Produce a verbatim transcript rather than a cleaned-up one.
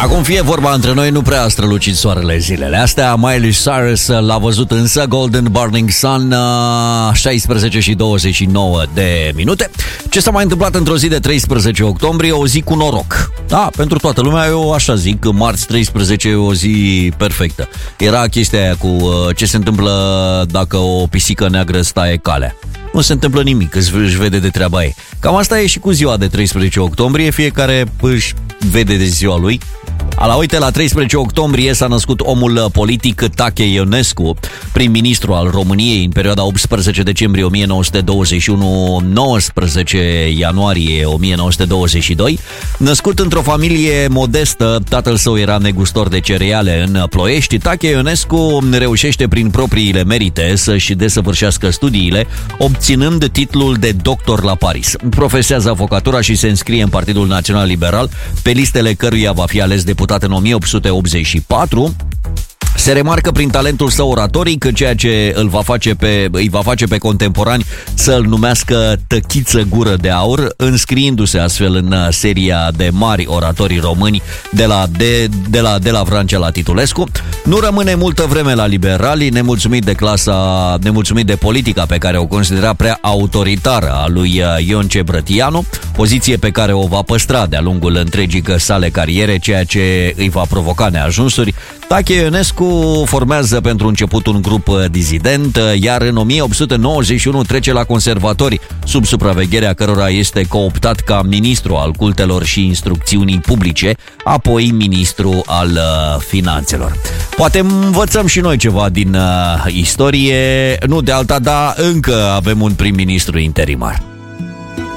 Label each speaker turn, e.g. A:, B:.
A: Acum fie vorba între noi, nu prea a strălucit soarele zilele astea. Miley Cyrus l-a văzut însă, Golden Burning Sun, șaisprezece și douăzeci și nouă de minute. Ce s-a mai întâmplat într-o zi de treisprezece octombrie? O zi cu noroc. Da, pentru toată lumea, eu așa zic, marți treisprezece e o zi perfectă. Era chestia aia cu ce se întâmplă dacă o pisică neagră staie calea. Nu se întâmplă nimic, își vede de treaba ei. Cam asta e și cu ziua de treisprezece octombrie, fiecare își vede de ziua lui. Ala, uite, la treisprezece octombrie s-a născut omul politic Tache Ionescu, prim-ministru al României în perioada optsprezece decembrie o mie nouă sute douăzeci și unu - nouăsprezece ianuarie o mie nouă sute douăzeci și doi. Născut într-o familie modestă, tatăl său era negustor de cereale în Ploiești. Tache Ionescu reușește prin propriile merite să-și desăvârșească studiile, obținând titlul de doctor la Paris. Profesează avocatura și se înscrie în Partidul Național Liberal, pe listele căruia va fi ales deputat în o mie opt sute optzeci și patru. Se remarcă prin talentul său oratoric, ceea ce îl va face pe, îi va face pe contemporani să îl numească Tăchiță Gură de Aur, înscriindu-se astfel în seria de mari oratorii români de la, de, de la, de la Vrancea la Titulescu. Nu rămâne multă vreme la liberali, nemulțumit de clasa, nemulțumit de politica pe care o considera prea autoritară a lui Ionce Brătianu, poziție pe care o va păstra de-a lungul întregii sale cariere, ceea ce îi va provoca neajunsuri. Tache Ionescu formează pentru început un grup dizident, iar în o mie opt sute nouăzeci și unu trece la conservatori, sub supravegherea cărora este cooptat ca ministru al cultelor și instrucțiunii publice, apoi ministru al uh, finanțelor. Poate învățăm și noi ceva din uh, istorie, nu de alta, dar încă avem un prim-ministru interimar.